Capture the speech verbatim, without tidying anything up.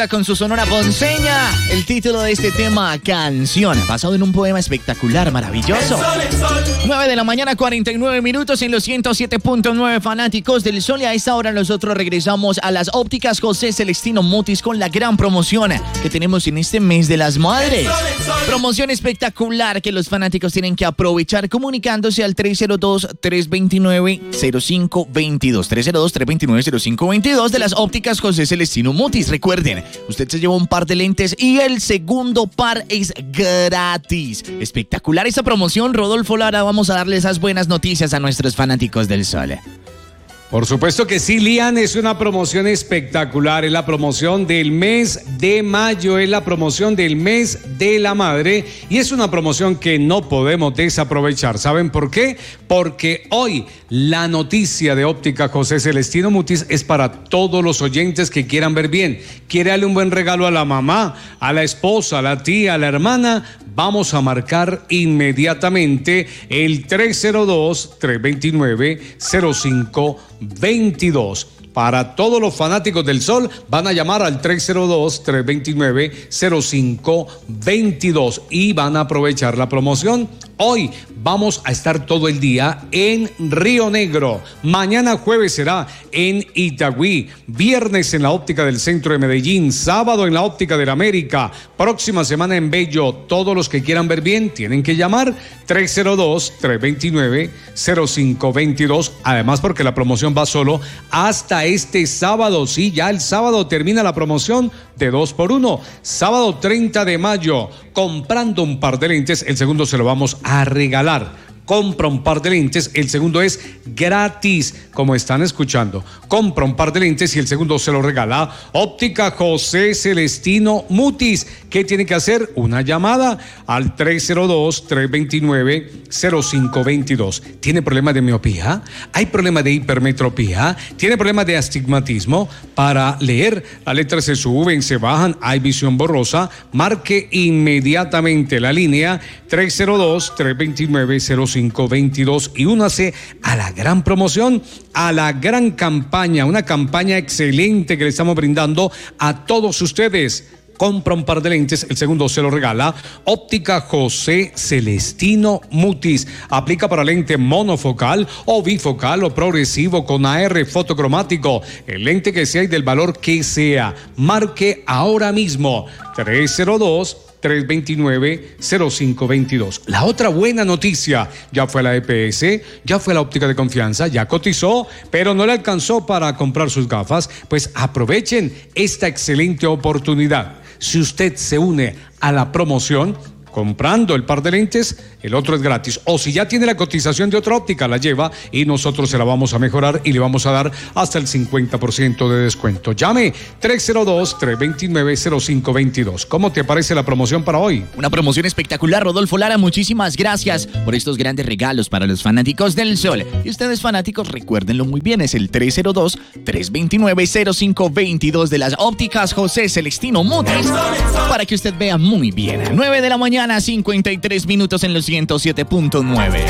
Con su sonora ponceña, el título de este tema, Canción, basado en un poema espectacular, maravilloso. nueve de la mañana, cuarenta y nueve minutos en los ciento siete punto nueve fanáticos del Sol. Y a esta hora nosotros regresamos a las ópticas José Celestino Mutis con la gran promoción que tenemos en este mes de las madres. Promoción espectacular que los fanáticos tienen que aprovechar comunicándose al tres cero dos, tres dos nueve, cero cinco dos dos. tres cero dos, tres dos nueve, cero cinco dos dos de las ópticas José Celestino Mutis. Recuerden, usted se lleva un par de lentes y el segundo par es gratis. Espectacular esa promoción, Rodolfo Lara. Vamos a darle esas buenas noticias a nuestros fanáticos del Sol. Por supuesto que sí, Lian, es una promoción espectacular, es la promoción del mes de mayo, es la promoción del mes de la madre y es una promoción que no podemos desaprovechar. ¿Saben por qué? Porque hoy la noticia de Óptica José Celestino Mutis es para todos los oyentes que quieran ver bien. ¿Quiere darle un buen regalo a la mamá, a la esposa, a la tía, a la hermana? Vamos a marcar inmediatamente el tres cero dos, tres dos nueve, cero cinco dos dos. Para todos los fanáticos del Sol, van a llamar al tres cero dos, tres dos nueve, cero cinco dos dos y van a aprovechar la promoción. Hoy vamos a estar todo el día en Río Negro. Mañana jueves será en Itagüí. Viernes en la óptica del centro de Medellín. Sábado en la óptica del América. Próxima semana en Bello. Todos los que quieran ver bien tienen que llamar tres cero dos, tres dos nueve, cero cinco dos dos. Además, porque la promoción va solo hasta este sábado. Sí, ya el sábado termina la promoción de dos por uno. Sábado treinta de mayo. Comprando un par de lentes, el segundo se lo vamos a regalar. Compra un par de lentes, el segundo es gratis, como están escuchando. Compra un par de lentes y el segundo se lo regala Óptica José Celestino Mutis. ¿Qué tiene que hacer? Una llamada al tres cero dos, tres dos nueve, cero cinco dos dos. ¿Tiene problemas de miopía? ¿Hay problemas de hipermetropía? ¿Tiene problemas de astigmatismo? Para leer, las letras se suben, se bajan, hay visión borrosa. Marque inmediatamente la línea tres cero dos, tres dos nueve, cero cinco dos dos y únase a la gran promoción, a la gran campaña, una campaña excelente que le estamos brindando a todos ustedes. Compra un par de lentes, el segundo se lo regala Óptica José Celestino Mutis. Aplica para lente monofocal o bifocal o progresivo con A R fotocromático. El lente que sea y del valor que sea. Marque ahora mismo tres cero dos, tres dos nueve, cero cinco dos dos. La otra buena noticia, ya fue a la E P S, ya fue a la óptica de confianza, ya cotizó, pero no le alcanzó para comprar sus gafas. Pues aprovechen esta excelente oportunidad. Si usted se une a la promoción, comprando el par de lentes, el otro es gratis. O si ya tiene la cotización de otra óptica, la lleva y nosotros se la vamos a mejorar y le vamos a dar hasta el cincuenta por ciento de descuento. Llame tres cero dos, tres dos nueve, cero cinco dos dos. ¿Cómo te parece la promoción para hoy? Una promoción espectacular, Rodolfo Lara. Muchísimas gracias por estos grandes regalos para los fanáticos del Sol. Y ustedes, fanáticos, recuérdenlo muy bien, es el tres cero dos, tres dos nueve, cero cinco dos dos de las ópticas José Celestino Mutis, para que usted vea muy bien. nueve de la mañana, cincuenta y tres minutos en los ciento siete punto nueve.